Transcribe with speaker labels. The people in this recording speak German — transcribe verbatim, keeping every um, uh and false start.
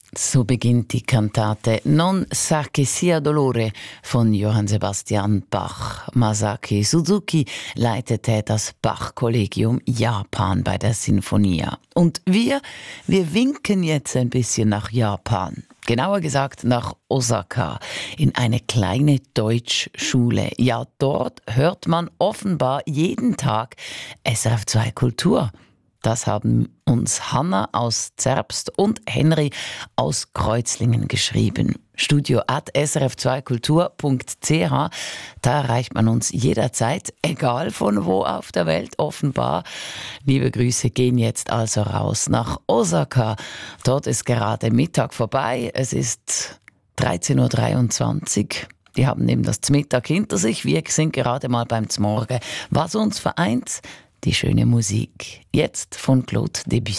Speaker 1: So beginnt die Kantate Non sa che sia dolore von Johann Sebastian Bach. Masaki Suzuki leitete das Bach-Kollegium Japan bei der Sinfonia. Und wir, wir winken jetzt ein bisschen nach Japan. Genauer gesagt nach Osaka, in eine kleine Deutschschule. Ja, dort hört man offenbar jeden Tag S R F zwei Kultur. Das haben uns Hanna aus Zerbst und Henry aus Kreuzlingen geschrieben. Studio at s r f zwei kultur punkt c h. Da erreicht man uns jederzeit, egal von wo auf der Welt offenbar. Liebe Grüße gehen jetzt also raus nach Osaka. Dort ist gerade Mittag vorbei. Es ist dreizehn Uhr dreiundzwanzig. Die haben eben das Mittag hinter sich. Wir sind gerade mal beim Zmorgen. Was uns vereint? Die schöne Musik. Jetzt von Claude Debussy.